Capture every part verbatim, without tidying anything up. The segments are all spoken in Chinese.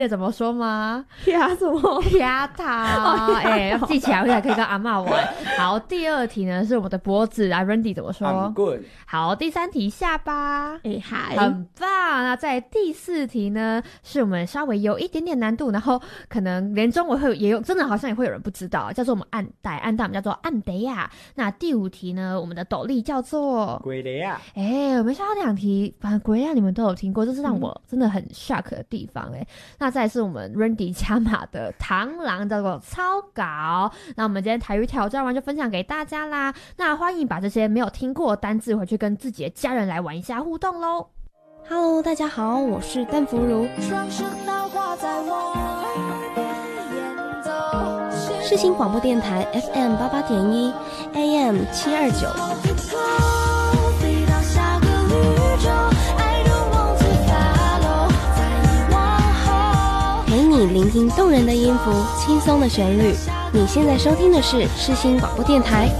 怎么说吗？ 压什么？ 压桃，哎、欸，记起来，我才可以跟阿嬷玩。好，第二题呢是我们的脖子啊 ，Randy 怎么说？ 很 good。 好，第三题下巴， 哎嗨， 很棒。那在第四题呢，是我们稍微有一点点难度，然后可能连中文会也有，真的好像也会有人不知道，叫做我们暗带，暗带我们叫做暗得呀。那第五题呢，我们的斗笠叫做鬼雷啊！ 哎、欸，我们下两题，反正鬼雷啊，你们都有听过，这是让我真的很 shock 的地方哎、欸。那再来是我们 Randy 加码的螳螂，叫做草稿。那我们今天台语挑战完就分享给大家啦。那欢迎把这些没有听过的单字回去跟自己的家人来玩一下互动咯。 Hello， 大家好，我是淡芙如。世新广播电台 F M 八八点一 A M 七二九。陪你聆听动人的音符，轻松的旋律。你现在收听的是世新广播电台。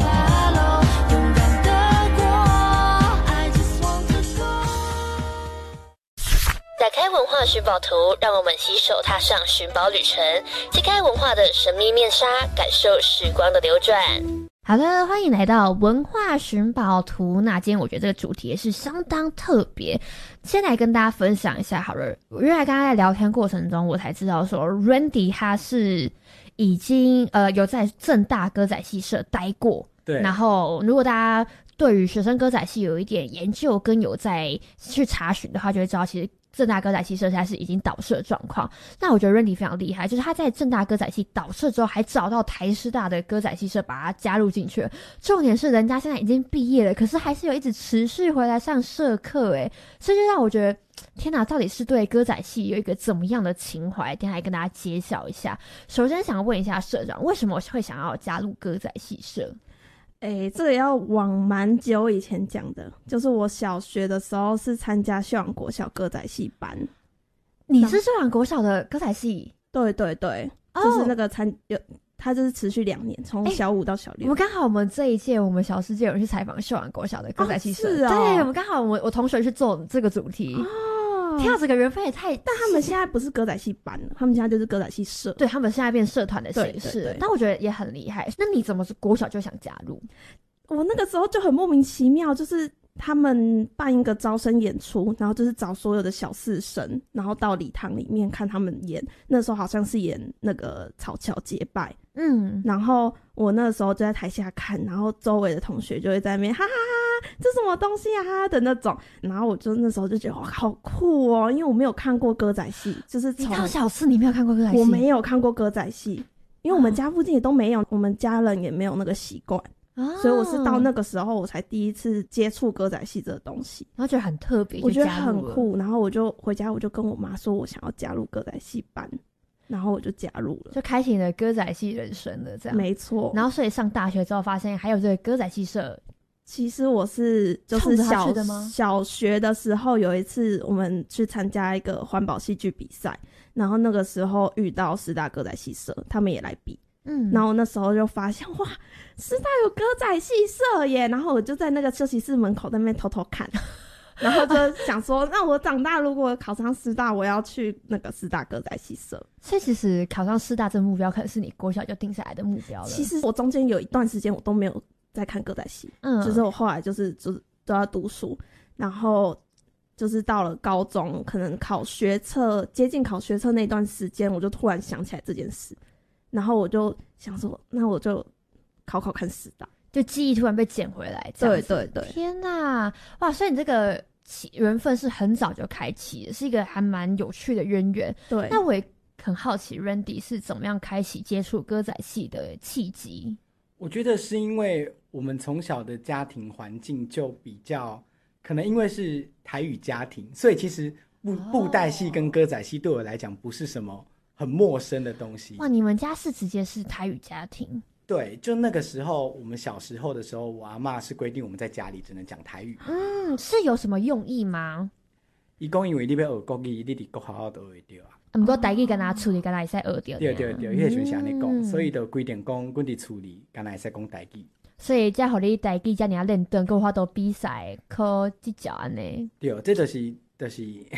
打开文化寻宝图，让我们携手踏上寻宝旅程，揭开文化的神秘面纱，感受时光的流转。 好的，欢迎来到文化寻宝图。那今天我觉得这个主题也是相当特别，先来跟大家分享一下好了。因为刚刚在聊天过程中，我才知道说 Randy 他是已经呃有在政大歌仔戏社待过。 对。 然后如果大家对于学生歌仔戏有一点研究跟有在去查询的话，就会知道其实政大歌仔戏社现在是已经倒社状况。那我觉得 Randy 非常厉害，就是他在政大歌仔戏倒社之后，还找到台师大的歌仔戏社把他加入进去了。重点是人家现在已经毕业了，可是还是有一直持续回来上社课，诶，所以就让我觉得天哪，到底是对歌仔戏有一个怎么样的情怀？等一下来跟大家揭晓一下。首先想问一下社长，为什么会想要加入歌仔戏社？ 诶、欸，这个要往蛮久以前讲的，就是我小学的时候是参加秀朗国小歌仔戏班。 你是秀朗国小的歌仔戏？ 对对对，哦、就是那个参有，他就是持续两年，从小五到小六。 欸、我们刚好我们这一届，我们小世界有人去采访秀朗国小的歌仔戏社， 哦是哦、 对，我们刚好我我同学去做这个主题。哦天啊，这个缘分也太…… 但他们现在不是歌仔戏班了，他们现在就是歌仔戏社。 对，他们现在变社团的形式， 对对对， 但我觉得也很厉害。那你怎么是国小就想加入？ 我那个时候就很莫名其妙，就是他们办一个招生演出，然后就是找所有的小四生，然后到礼堂里面看他们演。那时候好像是演那个草桥结拜， 嗯，然后我那时候就在台下看，然后周围的同学就会在那边哈哈哈，这什么东西啊哈的那种。然后我就那时候就觉得哇，好酷哦，因为我没有看过歌仔戏，就是从你到小四你没有看过歌仔戏？ 我没有看过歌仔戏，因为我们家附近也都没有，我们家人也没有那个习惯。哦、所以我是到那个时候我才第一次接触歌仔戏这个东西， 然后觉得很特别， 我觉得很酷，然后我就回家我就跟我妈说我想要加入歌仔戏班，然后我就加入了， 就开启了歌仔戏人生了这样。 没错。 然后所以上大学之后发现还有这个歌仔戏社。 其实我是就是小小学的时候有一次我们去参加一个环保戏剧比赛，然后那个时候遇到师大歌仔戏社，他们也来比。嗯，然后那时候就发现哇，师大有歌仔戏社耶，然后我就在那个休息室门口在那边偷偷看，然后就想说，那我长大如果考上师大，我要去那个师大歌仔戏社。 所以其实考上师大这个目标，可能是你国小就定下来的目标了。 其实我中间有一段时间我都没有在看歌仔戏，嗯，就是我后来就是就是都要读书，然后就是到了高中，可能考学测接近考学测那段时间，我就突然想起来这件事。然后我就想说，那我就考考看师大， 就记忆突然被捡回来，这样子。 对对对， 天哪，哇！所以你这个缘分是很早就开启的，是一个还蛮有趣的渊源。 对， 那我也很好奇 ，Randy 是怎么样开启接触歌仔戏的契机？ 我觉得是因为我们从小的家庭环境就比较，可能因为是台语家庭，所以其实布布袋戏跟歌仔戏对我来讲不是什么很陌生的东西。 哇，你们家是直接是台语家庭？ 对，就那个时候我们小时候的时候，我阿嬷是规定我们在家里只能讲台语。 嗯，是有什么用意吗？ 他说因为你要学国语，你在国校就会学到啊。 不过台语跟他处理跟他会使学到。 对对对，那个时候是这样讲，所以就规定讲我们在处理跟他会使讲台语。 所以才让你台语这么练顿，还有法度比赛考技巧安尼。 对，这就是就是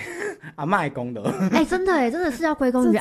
阿嬷的功劳。 哎、欸，真的哎，真的是要归功于